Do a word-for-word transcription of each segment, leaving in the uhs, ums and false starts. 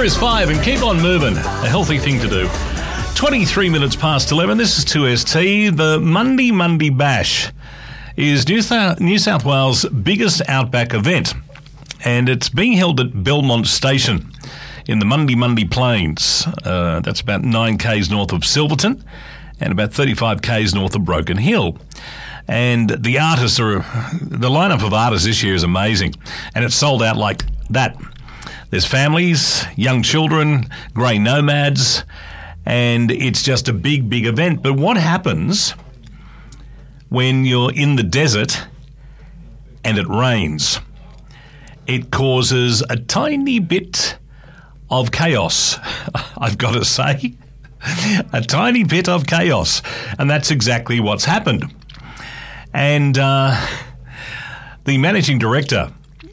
There is five and keep on moving. A healthy thing to do. twenty-three minutes past eleven. This is two S T. The Monday Monday Bash is New South, New South Wales' biggest outback event, and it's being held at Belmont Station in the Monday Monday Plains. Uh, that's about nine kays north of Silverton and about thirty-five kays north of Broken Hill. And the artists are, the lineup of artists this year is amazing, and it's sold out like that. There's families, young children, grey nomads, and it's just a big, big event. But what happens when you're in the desert and it rains? It causes a tiny bit of chaos, I've got to say. A tiny bit of chaos. And that's exactly what's happened. And uh, the managing director,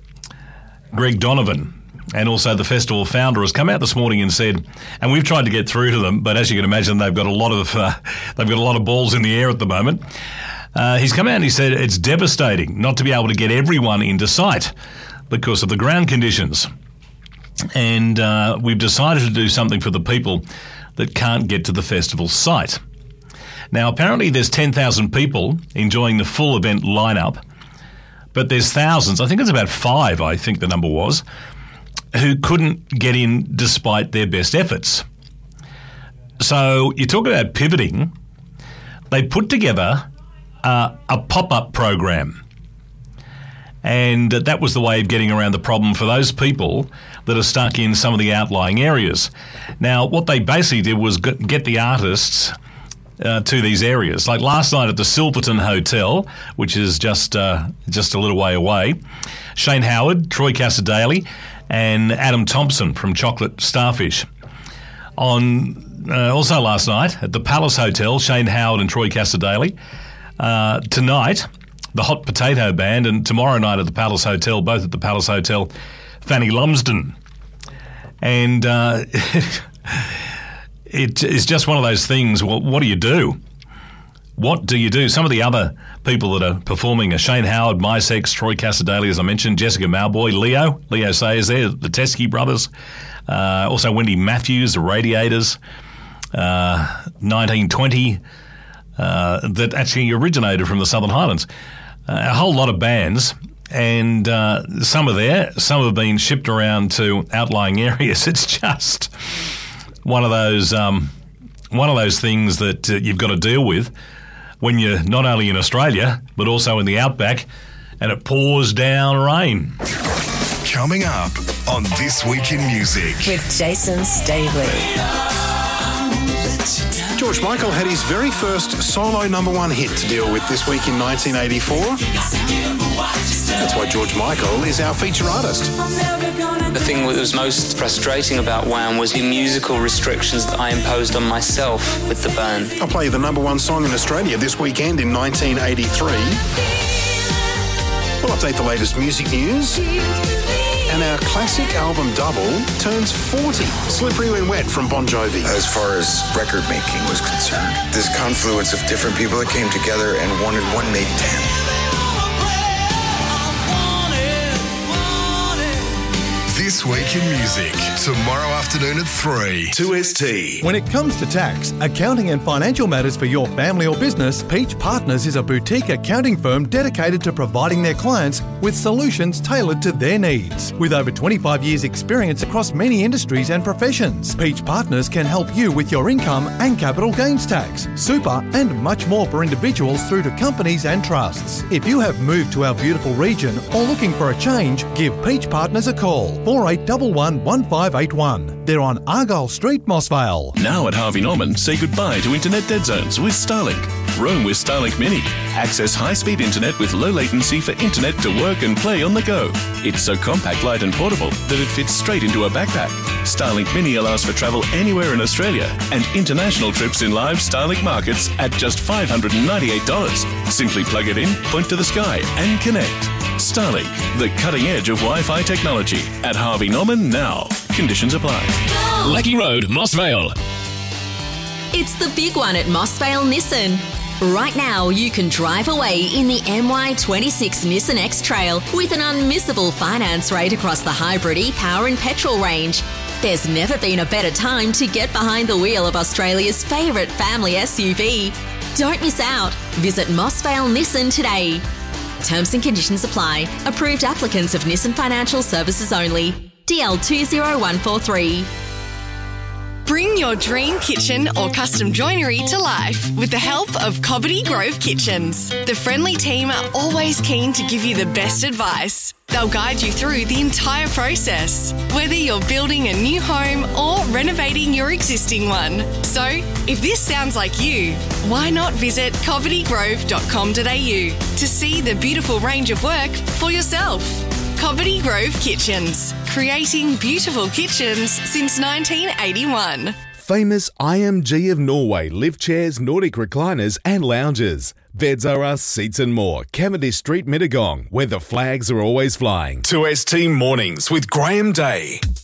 Greg Donovan, and also the festival founder, has come out this morning and said, and we've tried to get through to them, but as you can imagine, they've got a lot of uh, they've got a lot of balls in the air at the moment. Uh, he's come out and he said it's devastating not to be able to get everyone into sight because of the ground conditions. And uh, we've decided to do something for the people that can't get to the festival site. Now, apparently there's ten thousand people enjoying the full event lineup, but there's thousands, I think it's about five, I think the number was, who couldn't get in despite their best efforts. So you talk about pivoting. They put together uh, a pop-up program, and that was the way of getting around the problem for those people that are stuck in some of the outlying areas. Now, what they basically did was get the artists uh, to these areas. Like last night at the Silverton Hotel, which is just uh, just a little way away, Shane Howard, Troy Casadale, and Adam Thompson from Chocolate Starfish. On uh, also last night at the Palace Hotel, Shane Howard and Troy Casadale. Uh, tonight, the Hot Potato Band, and tomorrow night at the Palace Hotel, both at the Palace Hotel, Fanny Lumsden. And uh, it is just one of those things. Well, what do you do? What do you do? Some of the other people that are performing are Shane Howard, MySex, Troy Casadale, as I mentioned, Jessica Malboy, Leo, Leo Sayers there, the Teskey brothers, uh, also Wendy Matthews, the Radiators, uh, nineteen twenty, uh, that actually originated from the Southern Highlands. Uh, a whole lot of bands, and uh, some are there, some have been shipped around to outlying areas. It's just one of those, um, one of those things that uh, you've got to deal with when you're not only in Australia, but also in the outback, and it pours down rain. Coming up on This Week in Music with Jason Stavely. George Michael had his very first solo number one hit to deal with this week in nineteen eighty-four. That's why George Michael is our feature artist. The thing that was most frustrating about Wham was the musical restrictions that I imposed on myself with the band. I'll play you the number one song in Australia this weekend in nineteen eighty-three. We'll update the latest music news. And our classic album Double turns forty. Slippery When Wet from Bon Jovi. As far as record making was concerned, this confluence of different people that came together and one and one made ten. This Week in Music, tomorrow afternoon at three. two S T. When it comes to tax, accounting and financial matters for your family or business, Peach Partners is a boutique accounting firm dedicated to providing their clients with solutions tailored to their needs. With over twenty-five years experience across many industries and professions, Peach Partners can help you with your income and capital gains tax, super and much more for individuals through to companies and trusts. If you have moved to our beautiful region or looking for a change, give Peach Partners a call. four eight one one, one five eight one. They're on Argyle Street, Mossvale. Now at Harvey Norman, say goodbye to internet dead zones with Starlink. Roam with Starlink Mini. Access high-speed internet with low latency for internet to work and play on the go. It's so compact, light and portable that it fits straight into a backpack. Starlink Mini allows for travel anywhere in Australia and international trips in live Starlink markets at just five hundred ninety-eight dollars. Simply plug it in, point to the sky and connect. Starlink, the cutting edge of Wi-Fi technology. At Harvey Norman now. Conditions apply. Lecky Road, Mossvale. It's the big one at Mossvale Nissan. Right now, you can drive away in the M Y twenty-six Nissan X-Trail with an unmissable finance rate across the hybrid, e-power and petrol range. There's never been a better time to get behind the wheel of Australia's favourite family S U V. Don't miss out. Visit Mossvale Nissan today. Terms and conditions apply. Approved applicants of Nissan Financial Services only. D L two zero one four three. Bring your dream kitchen or custom joinery to life with the help of Cobbitty Grove Kitchens. The friendly team are always keen to give you the best advice. They'll guide you through the entire process, whether you're building a new home or renovating your existing one. So, if this sounds like you, why not visit cobbitty grove dot com dot a u to see the beautiful range of work for yourself. Cobbitty Grove Kitchens, creating beautiful kitchens since nineteen eighty-one. Famous I M G of Norway lift chairs, Nordic recliners and lounges. Beds R Us, seats and more. Cavendish Street, Mittagong, where the flags are always flying. two S T Mornings with Graham Day.